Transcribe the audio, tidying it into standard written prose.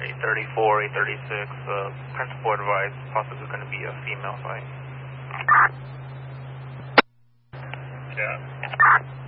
834, 836, principal advised possibly going to be a female flight. Yeah.